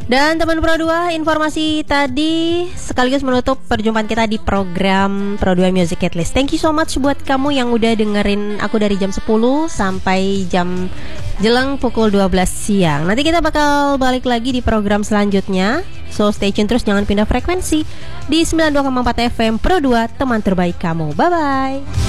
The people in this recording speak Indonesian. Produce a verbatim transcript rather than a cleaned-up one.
Dan teman Pro dua, informasi tadi sekaligus menutup perjumpaan kita di program Pro dua Music Catalyst. Thank you so much buat kamu yang udah dengerin aku dari jam sepuluh sampai jam jelang pukul dua belas siang. Nanti kita bakal balik lagi di program selanjutnya. So stay tune terus, jangan pindah frekuensi di sembilan puluh dua koma empat F M Pro dua, teman terbaik kamu. Bye-bye.